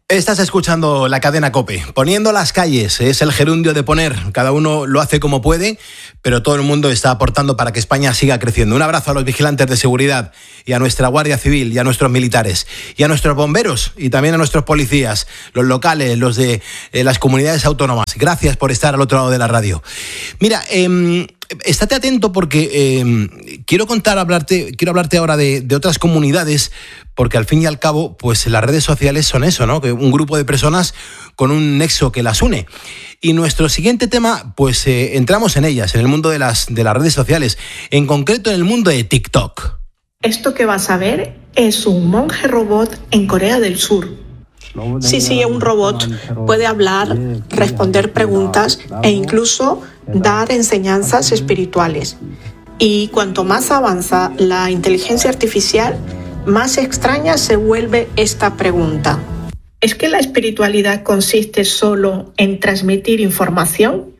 Estás escuchando la cadena COPE. Poniendo las calles, es el gerundio de poner. Cada uno lo hace como puede, pero todo el mundo está aportando para que España siga creciendo. Un abrazo a los vigilantes de seguridad y a nuestra Guardia Civil y a nuestros militares y a nuestros bomberos y también a nuestros policías, los locales, los de las comunidades autónomas. Gracias por estar al otro lado de la radio. Mira, estate atento porque quiero hablarte ahora de otras comunidades, porque al fin y al cabo, pues las redes sociales son eso, ¿no? Que un grupo de personas con un nexo que las une. Y nuestro siguiente tema, pues entramos en ellas, en el mundo de las redes sociales, en concreto en el mundo de TikTok. Esto que vas a ver es un monje robot en Corea del Sur. Sí, un robot puede hablar, responder preguntas e incluso dar enseñanzas espirituales. Y cuanto más avanza la inteligencia artificial, más extraña se vuelve esta pregunta. ¿Es que la espiritualidad consiste solo en transmitir información?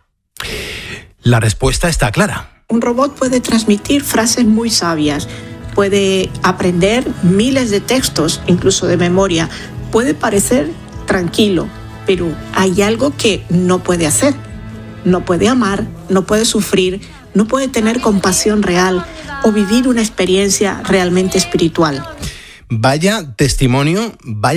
La respuesta está clara. Un robot puede transmitir frases muy sabias, puede aprender miles de textos, incluso de memoria. Puede parecer tranquilo, pero hay algo que no puede hacer. No puede amar, no puede sufrir, no puede tener compasión real o vivir una experiencia realmente espiritual. Vaya testimonio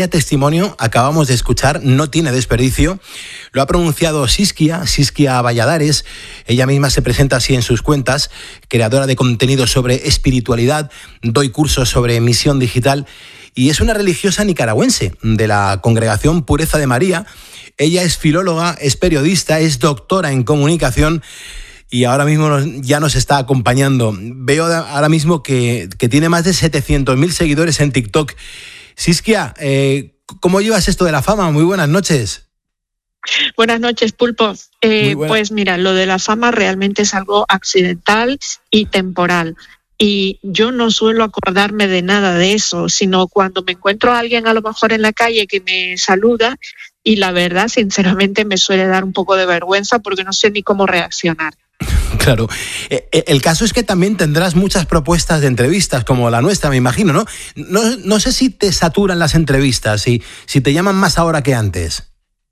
acabamos de escuchar, no tiene desperdicio. Lo ha pronunciado Siskia Valladares. Ella misma se presenta así en sus cuentas, creadora de contenido sobre espiritualidad, doy cursos sobre misión digital y es una religiosa nicaragüense de la Congregación Pureza de María. Ella es filóloga, es periodista, es doctora en comunicación y ahora mismo ya nos está acompañando. Veo ahora mismo que tiene más de 700.000 seguidores en TikTok. Siskia, ¿cómo llevas esto de la fama? Muy buenas noches. Buenas noches, Pulpo. Pues mira, lo de la fama realmente es algo accidental y temporal. Y yo no suelo acordarme de nada de eso, sino cuando me encuentro a alguien a lo mejor en la calle que me saluda y la verdad, sinceramente, me suele dar un poco de vergüenza porque no sé ni cómo reaccionar. Claro. El caso es que también tendrás muchas propuestas de entrevistas como la nuestra, me imagino, ¿no? No sé si te saturan las entrevistas, si te llaman más ahora que antes.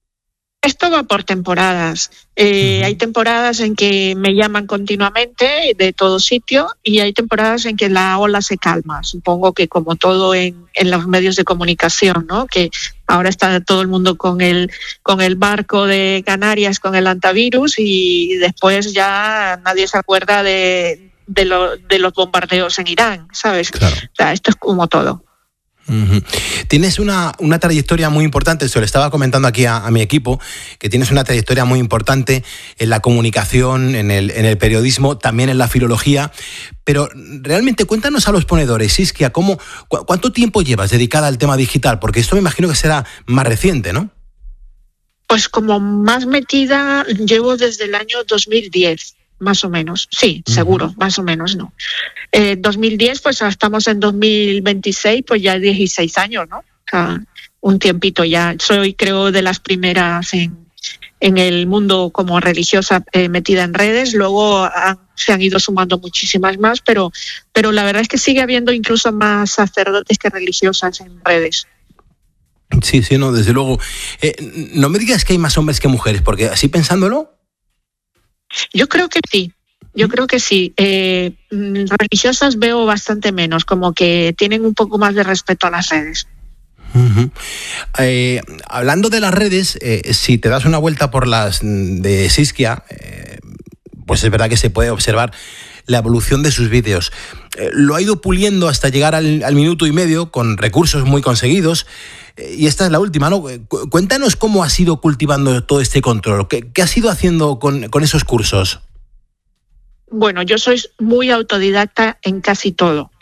Esto va por temporadas. Hay temporadas en que me llaman continuamente de todo sitio y hay temporadas en que la ola se calma. Supongo que como todo en los medios de comunicación, ¿no? Que ahora está todo el mundo con el barco de Canarias, con el antivirus y después ya nadie se acuerda de los bombardeos en Irán, ¿sabes? Claro. O sea, esto es como todo. Uh-huh. Tienes una trayectoria muy importante, se lo estaba comentando aquí a mi equipo, que tienes una trayectoria muy importante en la comunicación, en el periodismo, también en la filología, pero realmente cuéntanos a los ponedores, Siskia, ¿cuánto tiempo llevas dedicada al tema digital? Porque esto me imagino que será más reciente, ¿no? Pues como más metida llevo desde el año 2010. Más o menos, sí, seguro, más o menos, ¿no? 2010, pues estamos en 2026, pues ya 16 años, ¿no? O sea, un tiempito ya. Soy, creo, de las primeras en el mundo como religiosa metida en redes. Luego se han ido sumando muchísimas más, pero la verdad es que sigue habiendo incluso más sacerdotes que religiosas en redes. Sí, no, desde luego. No me digas que hay más hombres que mujeres, porque así pensándolo... Yo creo que sí. Religiosas veo bastante menos, como que tienen un poco más de respeto a las redes. Uh-huh. Hablando de las redes, si te das una vuelta por las de Siskia, pues es verdad que se puede observar la evolución de sus vídeos. Lo ha ido puliendo hasta llegar al minuto y medio con recursos muy conseguidos. Y esta es la última, ¿no? Cuéntanos cómo has ido cultivando todo este control. ¿Qué has ido haciendo con esos cursos? Bueno, yo soy muy autodidacta en casi todo.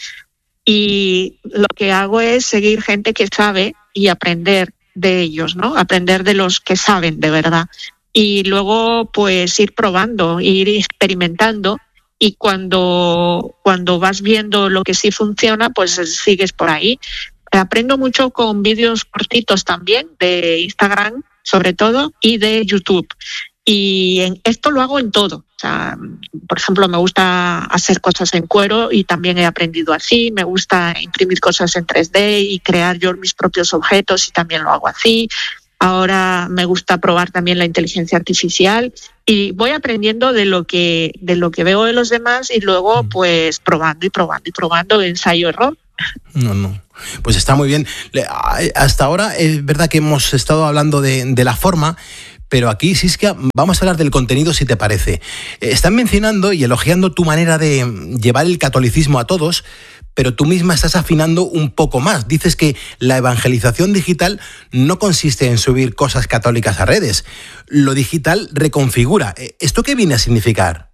Y lo que hago es seguir gente que sabe y aprender de ellos, ¿no? Aprender de los que saben de verdad. Y luego, pues, ir probando, ir experimentando. Y cuando vas viendo lo que sí funciona, pues sigues por ahí. Aprendo mucho con vídeos cortitos también, de Instagram sobre todo, y de YouTube. Y esto lo hago en todo. O sea, por ejemplo, me gusta hacer cosas en cuero y también he aprendido así. Me gusta imprimir cosas en 3D y crear yo mis propios objetos y también lo hago así. Ahora me gusta probar también la inteligencia artificial y voy aprendiendo de lo que veo de los demás y luego pues probando, ensayo-error. No. Pues está muy bien. Hasta ahora es verdad que hemos estado hablando de la forma, pero aquí, Siskia, vamos a hablar del contenido, si te parece. Están mencionando y elogiando tu manera de llevar el catolicismo a todos, pero tú misma estás afinando un poco más. Dices que la evangelización digital no consiste en subir cosas católicas a redes. Lo digital reconfigura. ¿Esto qué viene a significar?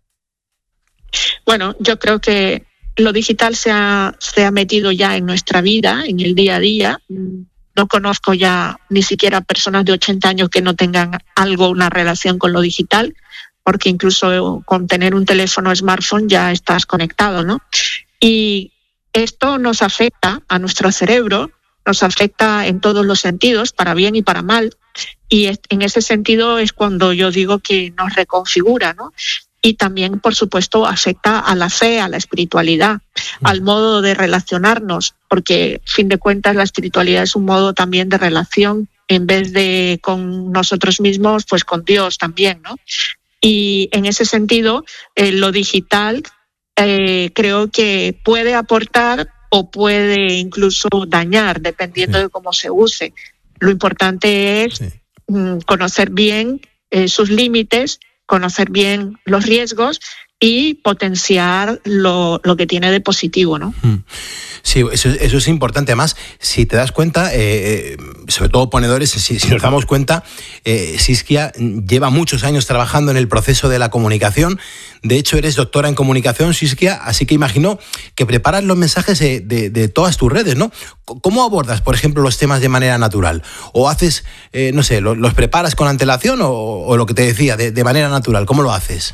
Bueno, yo creo que lo digital se ha metido ya en nuestra vida, en el día a día. No conozco ya ni siquiera personas de 80 años que no tengan una relación con lo digital, porque incluso con tener un teléfono smartphone ya estás conectado, ¿no? Y esto nos afecta a nuestro cerebro, nos afecta en todos los sentidos, para bien y para mal. Y en ese sentido es cuando yo digo que nos reconfigura, ¿no? Y también, por supuesto, afecta a la fe, a la espiritualidad, al modo de relacionarnos, porque, a fin de cuentas, la espiritualidad es un modo también de relación, en vez de con nosotros mismos, pues con Dios también, ¿no? Y en ese sentido, lo digital creo que puede aportar o puede incluso dañar, dependiendo de cómo se use. Lo importante es conocer bien sus límites, conocer bien los riesgos y potenciar lo que tiene de positivo, ¿no? Sí, eso es importante. Además, si te das cuenta, sobre todo ponedores, si nos damos cuenta, Siskia lleva muchos años trabajando en el proceso de la comunicación. De hecho, eres doctora en comunicación, Siskia, así que imagino que preparas los mensajes de todas tus redes, ¿no? ¿Cómo abordas, por ejemplo, los temas de manera natural? ¿O haces, no sé, los preparas con antelación o lo que te decía, de manera natural? ¿Cómo lo haces?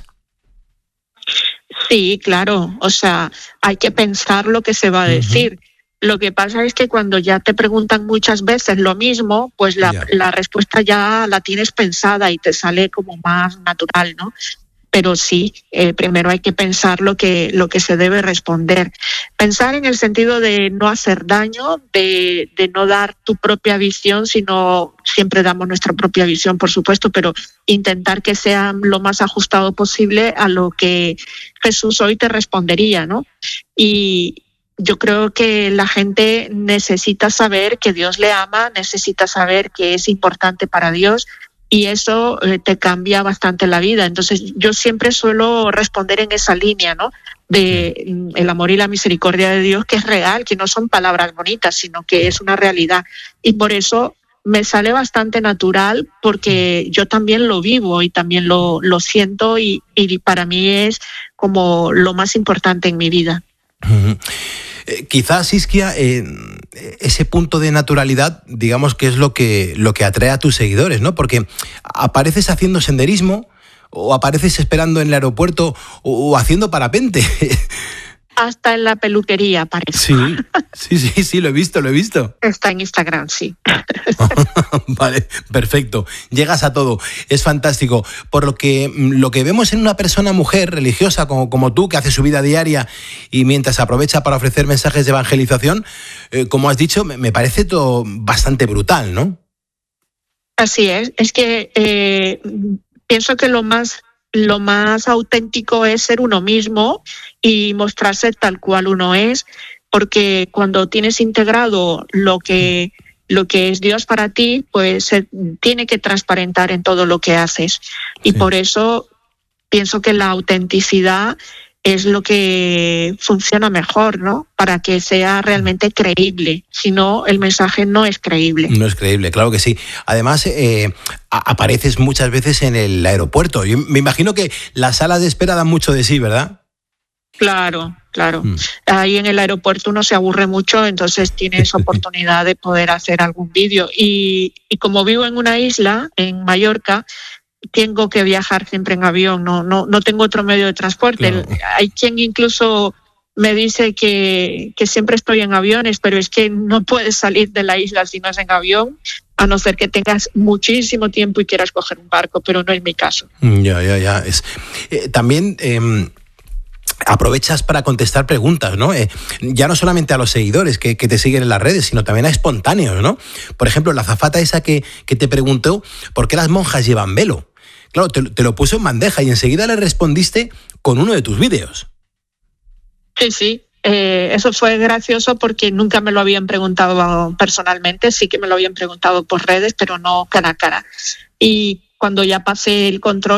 Sí, claro. O sea, hay que pensar lo que se va a decir. Lo que pasa es que cuando ya te preguntan muchas veces lo mismo, pues la respuesta ya la tienes pensada y te sale como más natural, ¿no? Pero sí, primero hay que pensar lo que se debe responder. Pensar en el sentido de no hacer daño, de no dar tu propia visión, sino siempre damos nuestra propia visión, por supuesto, pero intentar que sea lo más ajustado posible a lo que Jesús hoy te respondería, ¿no? Y yo creo que la gente necesita saber que Dios le ama, necesita saber que es importante para Dios, y eso te cambia bastante la vida. Entonces yo siempre suelo responder en esa línea, ¿no? De el amor y la misericordia de Dios, que es real, que no son palabras bonitas, sino que es una realidad. Y por eso me sale bastante natural, porque yo también lo vivo y también lo siento y para mí es como lo más importante en mi vida. Quizás, Siskia, ese punto de naturalidad, digamos que es lo que atrae a tus seguidores, ¿no? Porque apareces haciendo senderismo o apareces esperando en el aeropuerto o haciendo parapente. Hasta en la peluquería aparece. Sí, lo he visto. Está en Instagram, sí. Vale, perfecto. Llegas a todo. Es fantástico. Por lo que vemos en una persona mujer religiosa como tú, que hace su vida diaria y mientras aprovecha para ofrecer mensajes de evangelización, como has dicho, me parece todo bastante brutal, ¿no? Así es. Es que pienso que lo más auténtico es ser uno mismo y mostrarse tal cual uno es, porque cuando tienes integrado lo que es Dios para ti, pues se tiene que transparentar en todo lo que haces. Y por eso pienso que la autenticidad es lo que funciona mejor, ¿no? Para que sea realmente creíble. Si no, el mensaje no es creíble. No es creíble, claro que sí. Además, apareces muchas veces en el aeropuerto. Yo me imagino que las salas de espera dan mucho de sí, ¿verdad? Claro. Ahí en el aeropuerto uno se aburre mucho, entonces tienes oportunidad de poder hacer algún vídeo. Y como vivo en una isla, en Mallorca, tengo que viajar siempre en avión, no tengo otro medio de transporte. Claro. Hay quien incluso me dice que siempre estoy en aviones, pero es que no puedes salir de la isla si no es en avión. a no ser que tengas muchísimo tiempo y quieras coger un barco, pero no es mi caso. Ya. También aprovechas para contestar preguntas, ¿no? Ya no solamente a los seguidores que te siguen en las redes, sino también a espontáneos, ¿no? Por ejemplo, la azafata esa que te preguntó por qué las monjas llevan velo. Claro, te lo puso en bandeja y enseguida le respondiste con uno de tus vídeos. Sí. Eso fue gracioso porque nunca me lo habían preguntado personalmente, sí que me lo habían preguntado por redes, pero no cara a cara. Y cuando ya pasé el control,